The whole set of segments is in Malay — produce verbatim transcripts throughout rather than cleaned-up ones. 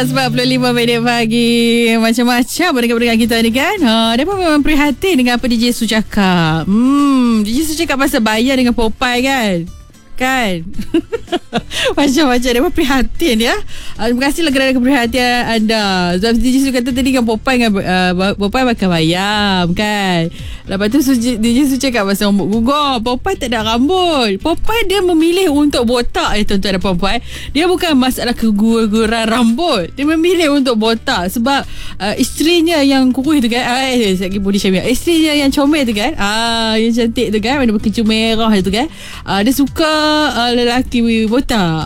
empat puluh lima minit pagi. Macam-macam pendengar-pendengar kita ni kan. Ha, mereka memang prihatin dengan apa D J Su cakap. Hmm, D J Su cakap pasal bayar dengan Popeye kan. Kan. Macam-macam. Dia pun prihatin ya. uh, Terima kasihlah kerana keprihatian anda. Sebab D J Su kata tadi kan Popeye dengan uh, Popeye makan bayam kan. Lepas tu D J Su cakap pasal rambut gugur. Popeye tak ada rambut. Popeye dia memilih untuk botak ni tuan-tuan dan puan-puan. Dia bukan masalah keguguran rambut. Dia memilih untuk botak. Sebab uh, isterinya yang kurus tu kan. Eh, saya lagi body shaming. Isterinya yang comel tu kan. Ah, yang cantik tu kan. Ada berkecu merah tu kan. Ah, dia suka Uh, lelaki botak.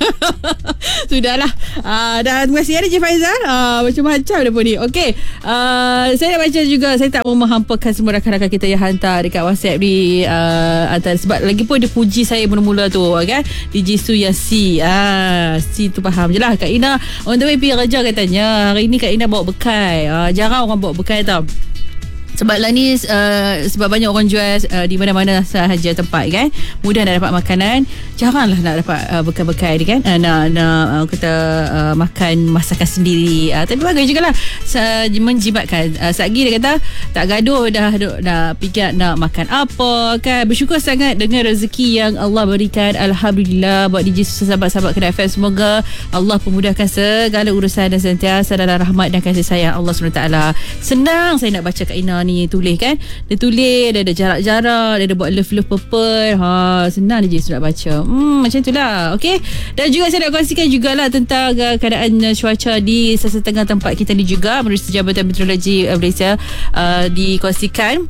Sudahlah. uh, Dan terima kasih D J Faizal. uh, Macam-macam dia pun ni. Okey, uh, saya nak baca juga. Saya tak mau menghampakan semua rakan-rakan kita yang hantar dekat WhatsApp ni. uh, antara, Sebab lagi pun dia puji saya mula-mula tu kan. D J Su yang C. ah, C tu faham je lah. Kak Ina on the way pergi kerja katanya. Hari ni Kak Ina bawa bekal. uh, Jarang orang bawa bekal tau. Sebab lah ni uh, sebab banyak orang jual uh, di mana-mana sahaja tempat kan. Mudah nak dapat makanan. Jaranglah nak dapat uh, bekal-bekal ni kan. uh, Nak, nak uh, kata uh, makan masakan sendiri. uh, Tapi bagus jugalah uh, menjimatkan. uh, Satgi dia kata tak gaduh dah, dah, dah fikir nak makan apa kan. Bersyukur sangat dengan rezeki yang Allah berikan. Alhamdulillah. Buat D J sahabat-sahabat Kedai F M, semoga Allah pemudahkan segala urusan dan sentiasa dalam rahmat dan kasih sayang Allah subhanahu wa taala. Senang saya nak baca Kak Ina ni tulis kan. Dia tulis, dia ada jarak-jarak, dia ada buat love-love purple. Ha, senang dia je nak baca. Hmm, macam itulah. Okey. Dan juga saya nak kongsikan jugalah tentang uh, keadaan uh, cuaca di setengah tempat kita ni juga. Menurut Jabatan Meteorologi uh, Malaysia uh, dikongsikan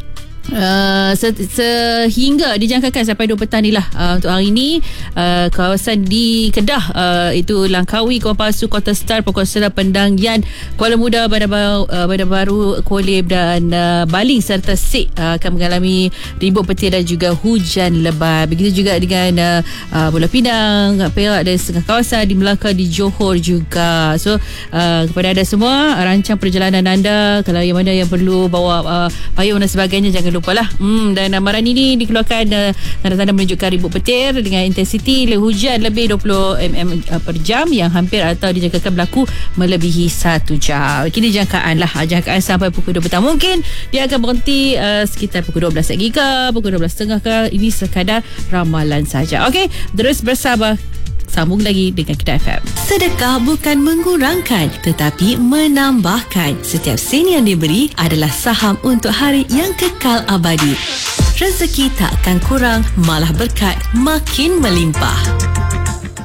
Uh, se- sehingga dijangkakan sampai dua petang ni lah uh, untuk hari ni uh, kawasan di Kedah uh, itu Langkawi, Kuala Pasu, Kota Star, Pokok Serah, Pendangian, Kuala Muda, Bandar Baru, uh, Bandar Baru, Kuala dan uh, Baling serta Sik uh, akan mengalami ribut petir dan juga hujan lebat. Begitu juga dengan uh, uh, Pulau Pinang, Perak dan setengah kawasan di Melaka, di Johor juga. So uh, kepada anda semua, rancang perjalanan anda, kalau yang mana yang perlu bawa uh, payung dan sebagainya, jangan lupalah. Hmm, dan amaran ini dikeluarkan uh, tanda-tanda menunjukkan ribut petir dengan intensiti hujan lebih dua puluh milimeter uh, per jam yang hampir atau dijangkakan berlaku melebihi satu jam. Kini jangkaan lah, jangkaan sampai pukul dua petang. Mungkin dia akan berhenti uh, sekitar pukul dua belas lagi ke, pukul dua belas tiga puluh ke. Ini sekadar ramalan saja. Okey, terus bersabar. Sambung lagi dengan Kedai F M. Sedekah bukan mengurangkan, tetapi menambahkan. Setiap sen yang diberi adalah saham untuk hari yang kekal abadi. Rezeki tak akan kurang, malah berkat makin melimpah.